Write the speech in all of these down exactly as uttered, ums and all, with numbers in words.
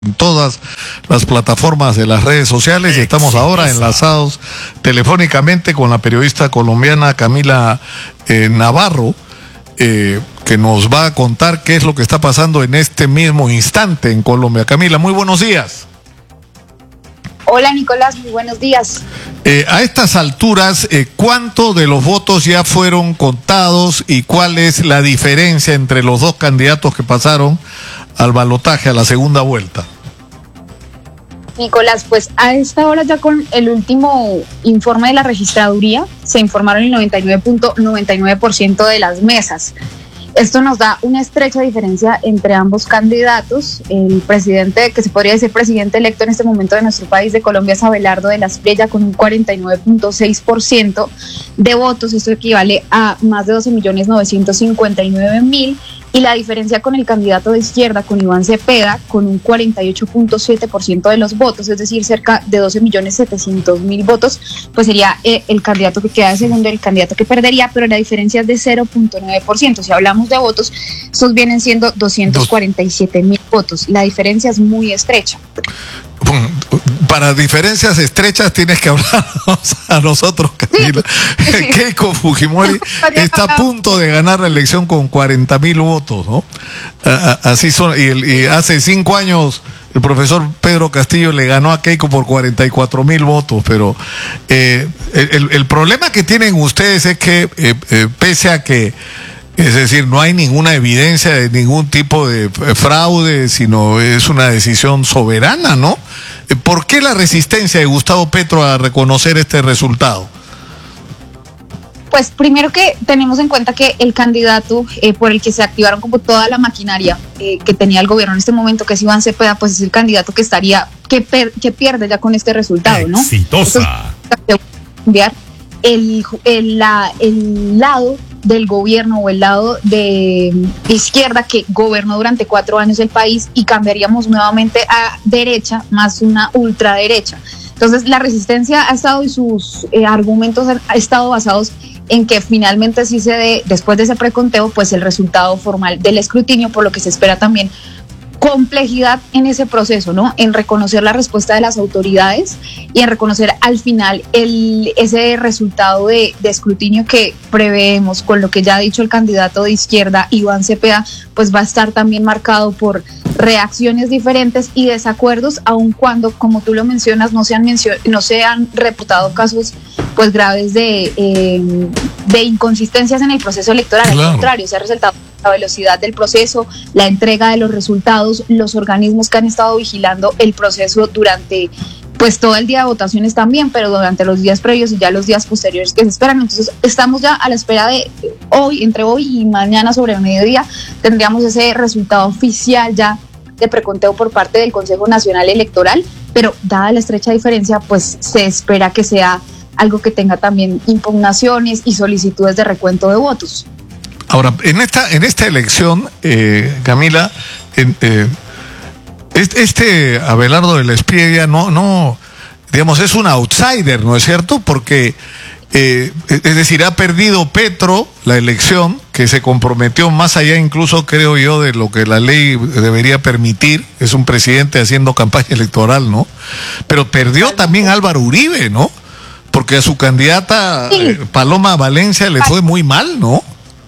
en todas las plataformas de las redes sociales y estamos ahora enlazados telefónicamente con la periodista colombiana Camila eh, Navarro, eh, que nos va a contar qué es lo que está pasando en este mismo instante en Colombia. Camila, muy buenos días. Hola Nicolás, muy buenos días. Eh, a estas alturas, eh, ¿cuánto de los votos ya fueron contados y cuál es la diferencia entre los dos candidatos que pasaron al balotaje, a la segunda vuelta? Nicolás, pues a esta hora ya con el último informe de la registraduría se informaron el noventa y nueve punto noventa y nueve por ciento de las mesas. Esto nos da una estrecha diferencia entre ambos candidatos. El presidente, que se podría decir presidente electo en este momento de nuestro país, de Colombia, es Abelardo de la Espriella, con un cuarenta y nueve punto seis por ciento de votos. Esto equivale a más de doce millones novecientos cincuenta y nueve mil. Y la diferencia con el candidato de izquierda, con Iván Cepeda, con un cuarenta y ocho punto siete por ciento de los votos, es decir, cerca de doce millones setecientos mil votos, pues sería eh, el candidato que queda de segundo, el candidato que perdería, pero la diferencia es de cero punto nueve por ciento. Si hablamos de votos, estos vienen siendo doscientos cuarenta y siete mil votos. La diferencia es muy estrecha. Para diferencias estrechas tienes que hablarnos a nosotros, Camila. Sí, sí. Keiko Fujimori está a punto de ganar la elección con cuarenta mil votos, ¿no? Así son. Y, el, y hace cinco años el profesor Pedro Castillo le ganó a Keiko por cuarenta y cuatro mil votos, pero eh, el, el problema que tienen ustedes es que eh, eh, pese a que es decir, no hay ninguna evidencia de ningún tipo de fraude, sino es una decisión soberana, ¿no? ¿Por qué la resistencia de Gustavo Petro a reconocer este resultado? Pues primero que tenemos en cuenta que el candidato eh, por el que se activaron como toda la maquinaria eh, que tenía el gobierno en este momento, que es Iván Cepeda, pues es el candidato que estaría, que, per, que pierde ya con este resultado, ¿no? Exitosa. Entonces, el, el, la, el lado del gobierno o el lado de izquierda que gobernó durante cuatro años el país, y cambiaríamos nuevamente a derecha más una ultraderecha. Entonces la resistencia ha estado y sus eh, argumentos han estado basados en que finalmente sí se dé, después de ese preconteo, pues el resultado formal del escrutinio, por lo que se espera también complejidad en ese proceso, ¿no? En reconocer la respuesta de las autoridades y en reconocer al final el, ese resultado de, de escrutinio que preveemos, con lo que ya ha dicho el candidato de izquierda, Iván Cepeda, pues va a estar también marcado por reacciones diferentes y desacuerdos, aun cuando, como tú lo mencionas, no se han, mencio- no se han reportado casos pues graves de, eh, de inconsistencias en el proceso electoral. Claro. Al contrario, se ha resaltado la velocidad del proceso, la entrega de los resultados, los organismos que han estado vigilando el proceso durante pues todo el día de votaciones también, pero durante los días previos y ya los días posteriores que se esperan. Entonces estamos ya a la espera de hoy, entre hoy y mañana sobre el mediodía, tendríamos ese resultado oficial ya de preconteo por parte del Consejo Nacional Electoral, pero dada la estrecha diferencia, pues se espera que sea algo que tenga también impugnaciones y solicitudes de recuento de votos. Ahora, en esta en esta elección, eh, Camila, en, eh, este Abelardo de la Espriella no, no, digamos, es un outsider, ¿no es cierto? Porque, eh, es decir, ha perdido Petro la elección, que se comprometió más allá incluso, creo yo, de lo que la ley debería permitir. Es un presidente haciendo campaña electoral, ¿no? Pero perdió también Álvaro Uribe, ¿no? Porque a su candidata, sí. eh, Paloma Valencia, le fue muy mal, ¿no?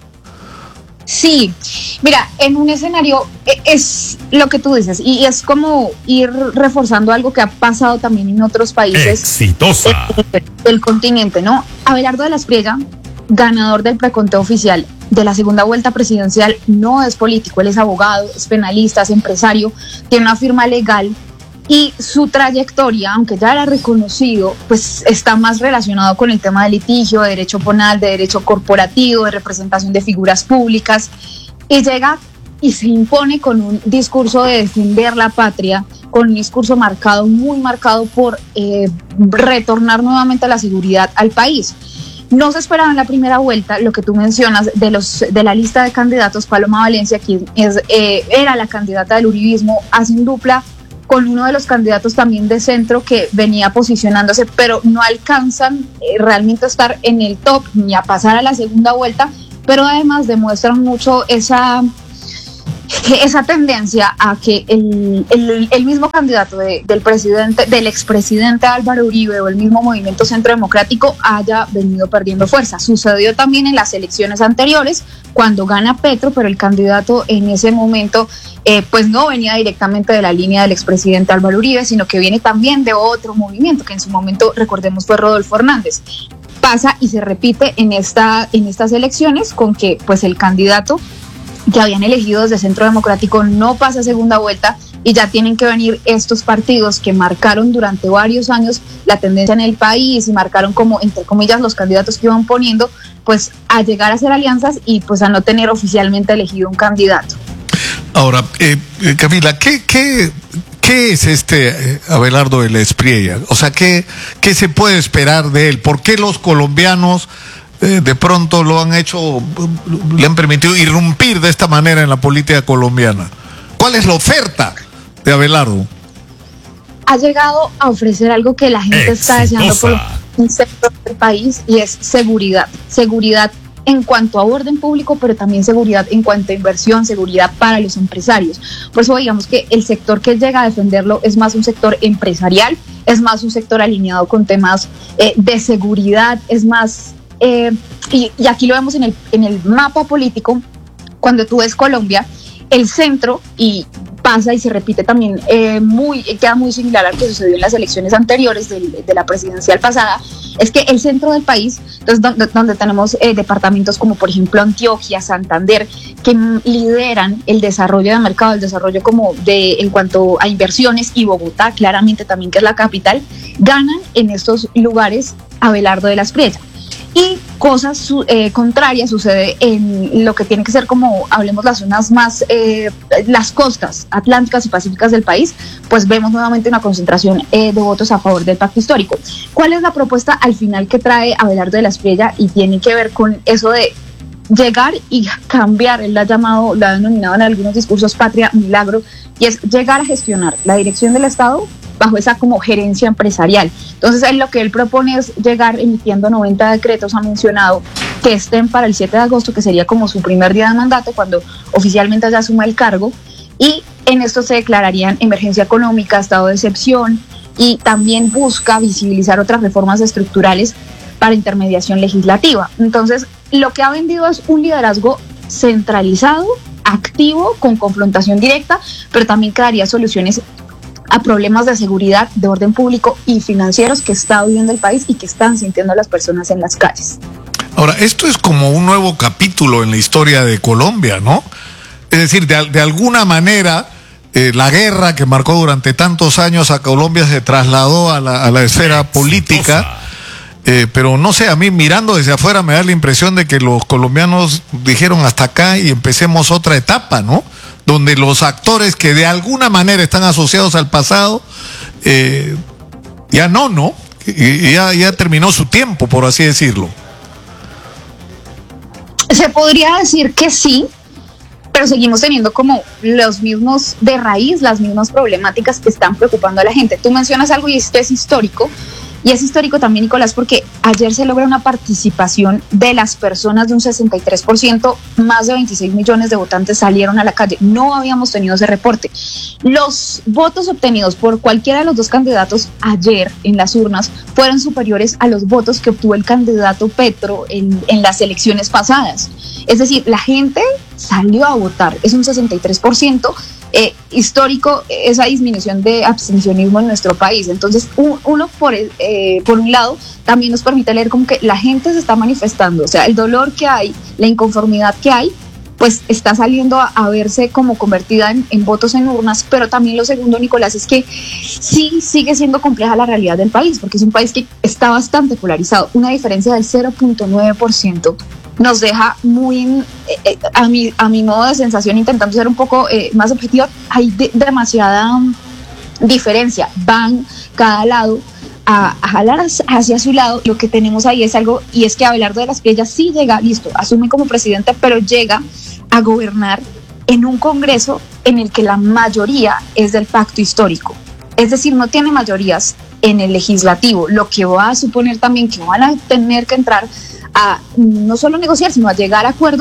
Sí, mira, en un escenario es lo que tú dices, y es como ir reforzando algo que ha pasado también en otros países. Exitosa. Del, del continente, ¿no? Abelardo de la Espriella, ganador del preconteo oficial de la segunda vuelta presidencial, no es político, él es abogado, es penalista, es empresario, tiene una firma legal. Y su trayectoria, aunque ya era reconocido, pues está más relacionado con el tema de litigio, de derecho penal, de derecho corporativo, de representación de figuras públicas, y llega y se impone con un discurso de defender la patria, con un discurso marcado, muy marcado por eh, retornar nuevamente la seguridad al país. No se esperaba en la primera vuelta lo que tú mencionas de los de la lista de candidatos. Paloma Valencia, quien es, eh, era la candidata del uribismo, hacen dupla con uno de los candidatos también de centro que venía posicionándose, pero no alcanzan eh, realmente a estar en el top ni a pasar a la segunda vuelta, pero además demuestran mucho esa esa tendencia a que el, el, el mismo candidato de, del presidente, del expresidente Álvaro Uribe o el mismo Movimiento Centro Democrático haya venido perdiendo fuerza. Sucedió también en las elecciones anteriores, cuando gana Petro, pero el candidato en ese momento eh, pues no venía directamente de la línea del expresidente Álvaro Uribe, sino que viene también de otro movimiento, que en su momento, recordemos, fue Rodolfo Hernández. Pasa y se repite en, esta, en estas elecciones con que pues el candidato que habían elegido desde Centro Democrático no pasa a segunda vuelta y ya tienen que venir estos partidos que marcaron durante varios años la tendencia en el país y marcaron como, entre comillas, los candidatos que iban poniendo, pues a llegar a hacer alianzas y pues a no tener oficialmente elegido un candidato. Ahora, eh, Camila, ¿qué, qué, qué es este eh, Abelardo de la Espriella? O sea, ¿qué, ¿qué se puede esperar de él? ¿Por qué los colombianos Eh, de pronto lo han hecho, le han permitido irrumpir de esta manera en la política colombiana? ¿Cuál es la oferta de Abelardo? Ha llegado a ofrecer algo que la gente Exitosa. está deseando por un sector del país, y es seguridad. Seguridad en cuanto a orden público, pero también seguridad en cuanto a inversión, seguridad para los empresarios. Por eso digamos que el sector que llega a defenderlo es más un sector empresarial, es más un sector alineado con temas eh, de seguridad, es más... Eh, y, y aquí lo vemos en el, en el mapa político. Cuando tú ves Colombia, el centro, y pasa y se repite también, eh, muy, queda muy similar al que sucedió en las elecciones anteriores de, de la presidencial pasada, es que el centro del país, entonces, donde, donde tenemos eh, departamentos como por ejemplo Antioquia, Santander, que lideran el desarrollo de mercado, el desarrollo como de en cuanto a inversiones, y Bogotá claramente también, que es la capital, ganan en estos lugares Abelardo de la Espriella. Y cosas eh, contrarias sucede en lo que tiene que ser, como hablemos, las zonas más, eh, las costas atlánticas y pacíficas del país, pues vemos nuevamente una concentración eh, de votos a favor del pacto histórico. ¿Cuál es la propuesta al final que trae Abelardo de la Espriella? Y tiene que ver con eso de llegar y cambiar, él la ha llamado, la ha denominado en algunos discursos patria milagro, y es llegar a gestionar la dirección del Estado bajo esa como gerencia empresarial. Entonces él, lo que él propone es llegar emitiendo noventa decretos, ha mencionado, que estén para el siete de agosto, que sería como su primer día de mandato, cuando oficialmente ya asuma el cargo, y en esto se declararían emergencia económica, estado de excepción, y también busca visibilizar otras reformas estructurales para intermediación legislativa. Entonces lo que ha vendido es un liderazgo centralizado, activo, con confrontación directa, pero también que daría soluciones a problemas de seguridad, de orden público y financieros que está viviendo el país y que están sintiendo las personas en las calles. Ahora, esto es como un nuevo capítulo en la historia de Colombia, ¿no? Es decir, de, de alguna manera, eh, la guerra que marcó durante tantos años a Colombia se trasladó a la, a la esfera política, eh, pero no sé, a mí mirando desde afuera me da la impresión de que los colombianos dijeron hasta acá y empecemos otra etapa, ¿no? Donde los actores que de alguna manera están asociados al pasado, eh, ya no, ¿no? Y ya, ya terminó su tiempo, por así decirlo. Se podría decir que sí, pero seguimos teniendo como los mismos de raíz, las mismas problemáticas que están preocupando a la gente. Tú mencionas algo y esto es histórico. Y es histórico también, Nicolás, porque ayer se logra una participación de las personas de un sesenta y tres por ciento, más de veintiséis millones de votantes salieron a la calle. No habíamos tenido ese reporte. Los votos obtenidos por cualquiera de los dos candidatos ayer en las urnas fueron superiores a los votos que obtuvo el candidato Petro en, en las elecciones pasadas. Es decir, la gente salió a votar, es un sesenta y tres por ciento. Eh, histórico esa disminución de abstencionismo en nuestro país. Entonces un, uno por, eh, por un lado también nos permite leer como que la gente se está manifestando, o sea, el dolor que hay, la inconformidad que hay, pues está saliendo a, a verse como convertida en, en votos en urnas. Pero también lo segundo, Nicolás, es que sí sigue siendo compleja la realidad del país, porque es un país que está bastante polarizado. Una diferencia del cero punto nueve por ciento nos deja muy, eh, a, mi, a mi modo de sensación, intentando ser un poco eh, más objetivo, hay de, demasiada um, diferencia. Van cada lado a, a jalar hacia su lado. Lo que tenemos ahí es algo, y es que Abelardo de la Espriella sí llega, listo, asume como presidente, pero llega a gobernar en un Congreso en el que la mayoría es del pacto histórico. Es decir, no tiene mayorías en el legislativo, lo que va a suponer también que van a tener que entrar a no solo negociar, sino a llegar a acuerdos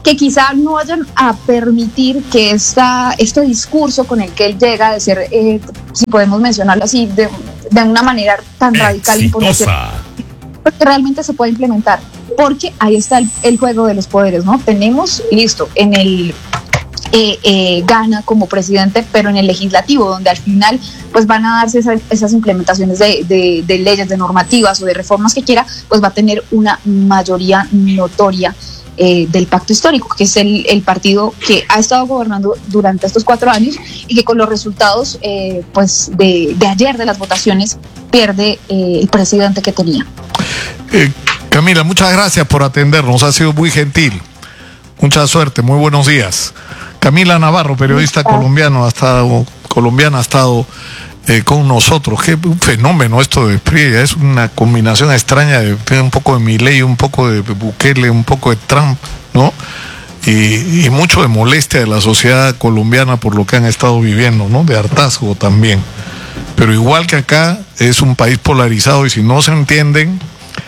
que quizá no vayan a permitir que esta, este discurso con el que él llega de ser, eh, si podemos mencionarlo así, de, de una manera tan radical, porque realmente se puede implementar, porque ahí está el, el juego de los poderes, ¿no? Tenemos, listo, en el eh, eh, gana como presidente, pero en el legislativo, donde al final pues van a darse esas, esas implementaciones de, de, de leyes, de normativas o de reformas que quiera, pues va a tener una mayoría notoria Eh, del pacto histórico, que es el, el partido que ha estado gobernando durante estos cuatro años y que con los resultados eh, pues de, de ayer de las votaciones pierde eh, el presidente que tenía. Eh, Camila, muchas gracias por atendernos, ha sido muy gentil. Mucha suerte, muy buenos días. Camila Navarro, periodista colombiano, ha estado, colombiana, ha estado Eh, con nosotros. Qué un fenómeno esto de Espriella, es una combinación extraña de, de un poco de Milei, un poco de Bukele, un poco de Trump, ¿no? Y, y mucho de molestia de la sociedad colombiana por lo que han estado viviendo, ¿no? De hartazgo también. Pero igual que acá, es un país polarizado y si no se entienden,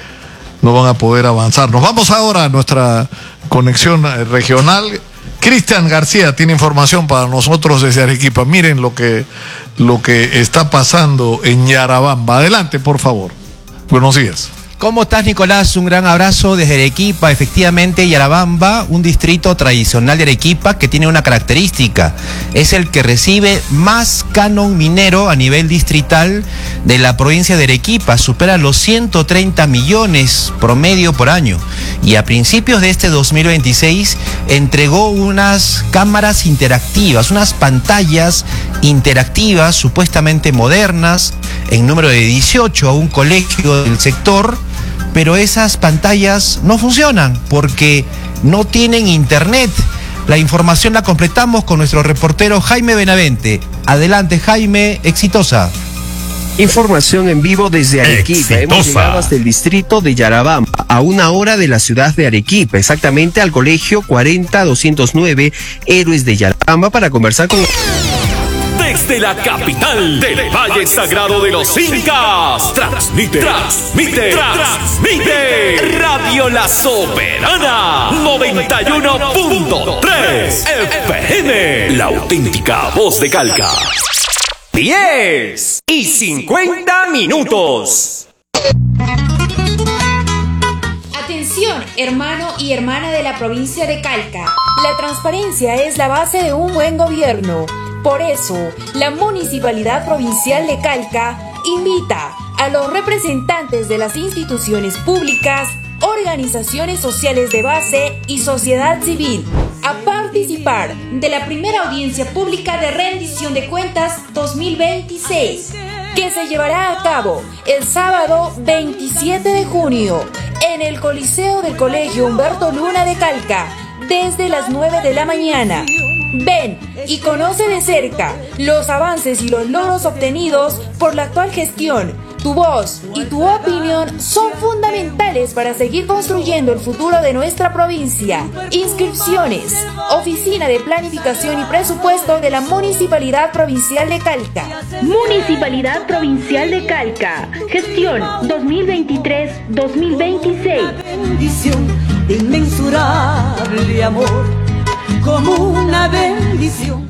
no van a poder avanzar. Nos vamos ahora a nuestra conexión regional. Cristian García tiene información para nosotros desde Arequipa. Miren lo que, lo que está pasando en Yarabamba. Adelante, por favor. Buenos días. ¿Cómo estás, Nicolás? Un gran abrazo desde Arequipa. Efectivamente, Yarabamba, un distrito tradicional de Arequipa que tiene una característica. Es el que recibe más canon minero a nivel distrital de la provincia de Arequipa. Supera los ciento treinta millones promedio por año. Y a principios de este dos mil veintiséis entregó unas cámaras interactivas, unas pantallas interactivas supuestamente modernas en número de dieciocho a un colegio del sector. Pero esas pantallas no funcionan porque no tienen internet. La información la completamos con nuestro reportero Jaime Benavente. Adelante, Jaime, exitosa. Información en vivo desde Arequipa. Exitosa. Hemos llegado hasta el distrito de Yarabamba, a una hora de la ciudad de Arequipa, exactamente al colegio cuarenta doscientos nueve Héroes de Yarabamba, para conversar con... Desde la capital del Valle Sagrado de los Incas, transmite, transmite, transmite Radio La Soberana noventa y uno punto tres F M, la auténtica voz de Calca. diez y cincuenta minutos. Atención, hermano y hermana de la provincia de Calca. La transparencia es la base de un buen gobierno. Por eso, la Municipalidad Provincial de Calca invita a los representantes de las instituciones públicas, organizaciones sociales de base y sociedad civil a participar de la primera audiencia pública de rendición de cuentas dos mil veintiséis, que se llevará a cabo el sábado veintisiete de junio en el Coliseo del Colegio Humberto Luna de Calca, desde las nueve de la mañana. Ven y conoce de cerca los avances y los logros obtenidos por la actual gestión. Tu voz y tu opinión son fundamentales para seguir construyendo el futuro de nuestra provincia. Inscripciones: Oficina de Planificación y Presupuesto de la Municipalidad Provincial de Calca. Municipalidad Provincial de Calca. Gestión dos mil veintitrés dos mil veintiséis. Bendición de inmensurable amor, como una bendición.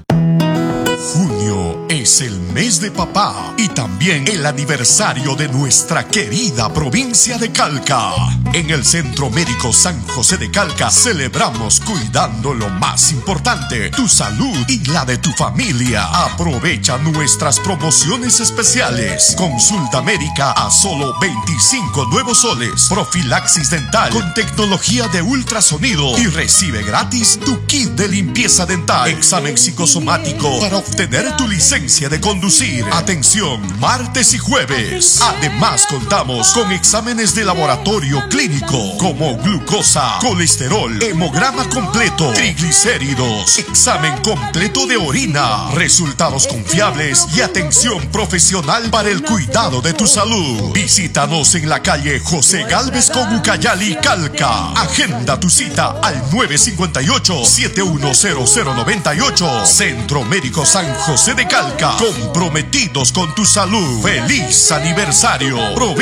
Junio es el mes de papá y también el aniversario de nuestra querida provincia de Calca. En el Centro Médico San José de Calca celebramos cuidando lo más importante, tu salud y la de tu familia. Aprovecha nuestras promociones especiales. Consulta médica a solo veinticinco nuevos soles. Profilaxis dental con tecnología de ultrasonido y recibe gratis tu kit de limpieza dental. Examen psicosomático para obtener tu licencia de conducir. Atención, martes y jueves. Además, contamos con exámenes de laboratorio clínico como glucosa, colesterol, hemograma completo, triglicéridos, examen completo de orina, resultados confiables y atención profesional para el cuidado de tu salud. Visítanos en la calle José Gálvez con Ucayali, Calca. Agenda tu cita al nueve cinco ocho, siete uno cero cero nueve ocho. Centro Médico San José de Calca, comprometidos con tu salud. ¡Feliz aniversario!